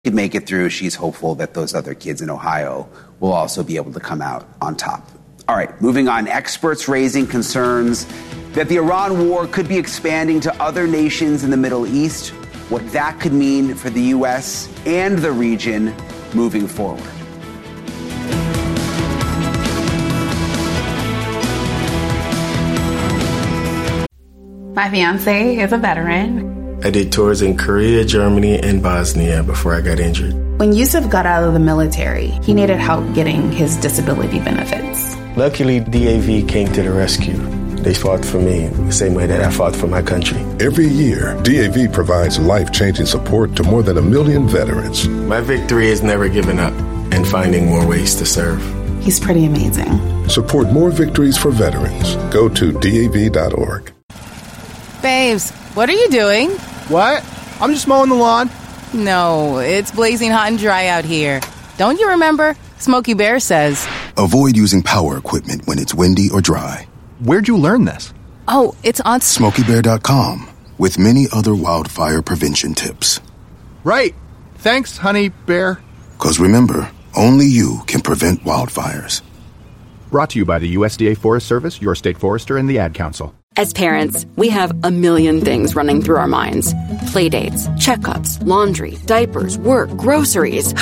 could make it through, she's hopeful that those other kids in Ohio will also be able to come out on top. All right, moving on. Experts raising concerns that the Iran war could be expanding to other nations in the Middle East, what that could mean for the U.S. and the region moving forward. My fiance is a veteran. I did tours in Korea, Germany, and Bosnia before I got injured. When Yusuf got out of the military, he needed help getting his disability benefits. Luckily, DAV came to the rescue. They fought for me the same way that I fought for my country. Every year, DAV provides life-changing support to more than 1 million veterans. My victory is never giving up and finding more ways to serve. He's pretty amazing. Support more victories for veterans. Go to DAV.org. Babes, what are you doing? What? I'm just mowing the lawn. No, it's blazing hot and dry out here. Don't you remember? Smokey Bear says, avoid using power equipment when it's windy or dry. Where'd you learn this? Oh, it's on SmokeyBear.com with many other wildfire prevention tips. Right. Thanks, honey bear. 'Cause remember, only you can prevent wildfires. Brought to you by the USDA Forest Service, your state forester, and the Ad Council. As parents, we have a million things running through our minds. Playdates, checkups, laundry, diapers, work, groceries.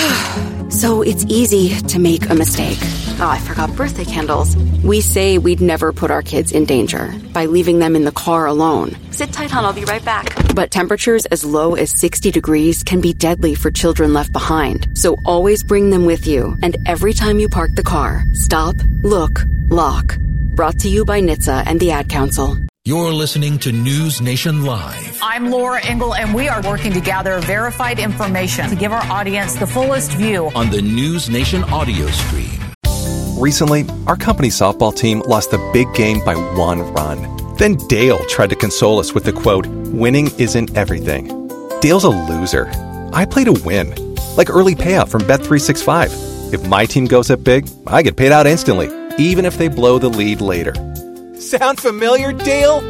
So it's easy to make a mistake. Oh, I forgot birthday candles. We say we'd never put our kids in danger by leaving them in the car alone. Sit tight, hon, I'll be right back. But temperatures as low as 60 degrees can be deadly for children left behind. So always bring them with you. And every time you park the car, stop, look, lock. Brought to you by NHTSA and the Ad Council. You're listening to News Nation Live. I'm Laura Engel, and we are working to gather verified information to give our audience the fullest view on the News Nation audio stream. Recently, our company softball team lost the big game by 1 run. Then Dale tried to console us with the quote, "Winning isn't everything." Dale's a loser. I play to win, like early payout from Bet365. If my team goes up big, I get paid out instantly, even if they blow the lead later. Sound familiar, Dale?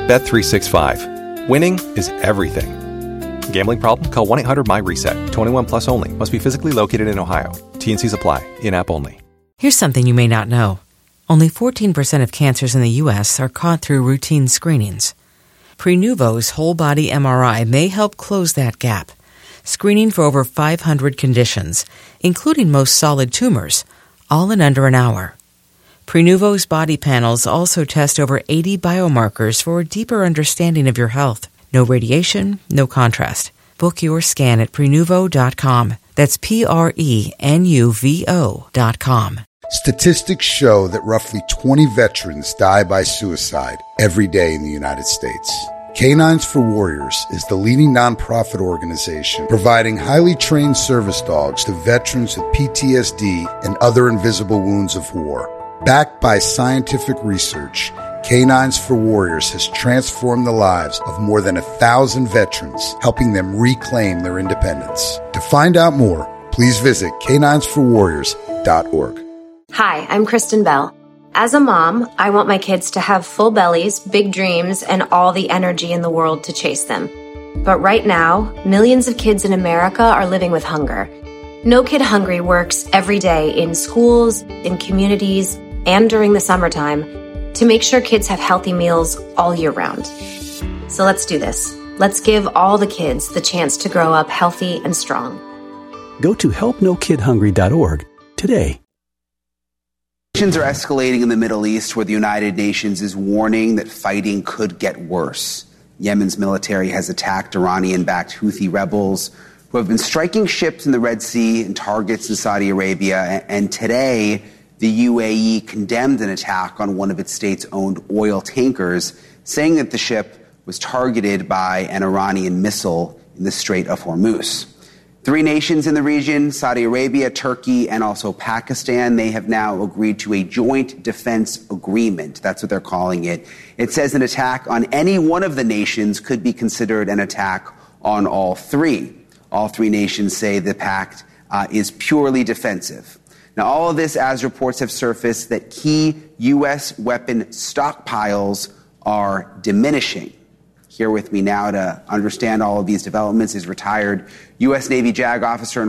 Bet365. Winning is everything. Gambling problem? Call 1-800-MY-RESET. 21 plus only. Must be physically located in Ohio. T&Cs apply. In-app only. Here's something you may not know. Only 14% of cancers in the U.S. are caught through routine screenings. Prenuvo's whole-body MRI may help close that gap, screening for over 500 conditions, including most solid tumors, all in under an hour. Prenuvo's body panels also test over 80 biomarkers for a deeper understanding of your health. No radiation, no contrast. Book your scan at Prenuvo.com. That's Prenuvo.com. Statistics show that roughly 20 veterans die by suicide every day in the United States. Canines for Warriors is the leading nonprofit organization providing highly trained service dogs to veterans with PTSD and other invisible wounds of war. Backed by scientific research, Canines for Warriors has transformed the lives of more than 1,000 veterans, helping them reclaim their independence. To find out more, please visit caninesforwarriors.org. Hi, I'm Kristen Bell. As a mom, I want my kids to have full bellies, big dreams, and all the energy in the world to chase them. But right now, millions of kids in America are living with hunger. No Kid Hungry works every day in schools, in communities, and during the summertime to make sure kids have healthy meals all year round. So let's do this. Let's give all the kids the chance to grow up healthy and strong. Go to helpnokidhungry.org today. Tensions are escalating in the Middle East, where the United Nations is warning that fighting could get worse. Yemen's military has attacked Iranian-backed Houthi rebels who have been striking ships in the Red Sea and targets in Saudi Arabia. And today, the UAE condemned an attack on one of its state-owned oil tankers, saying that the ship was targeted by an Iranian missile in the Strait of Hormuz. 3 nations in the region, Saudi Arabia, Turkey, and also Pakistan, they have now agreed to a joint defense agreement. That's what they're calling it. It says an attack on any one of the nations could be considered an attack on all 3. All 3 nations say the pact is purely defensive. Now, all of this as reports have surfaced that key U.S. weapon stockpiles are diminishing. Here with me now to understand all of these developments is retired U.S. Navy JAG officer and